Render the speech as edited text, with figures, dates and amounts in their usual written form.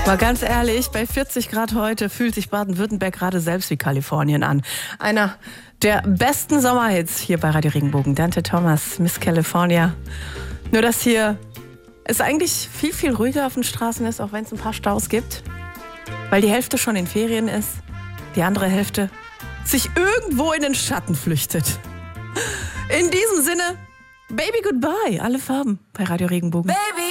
Mal ganz ehrlich, bei 40 Grad heute fühlt sich Baden-Württemberg gerade selbst wie Kalifornien an. Einer der besten Sommerhits hier bei Radio Regenbogen. Dante Thomas, Miss California. Nur, dass hier es eigentlich viel, viel ruhiger auf den Straßen ist, auch wenn es ein paar Staus gibt. Weil die Hälfte schon in Ferien ist, die andere Hälfte sich irgendwo in den Schatten flüchtet. In diesem Sinne, Baby Goodbye, alle Farben bei Radio Regenbogen. Baby.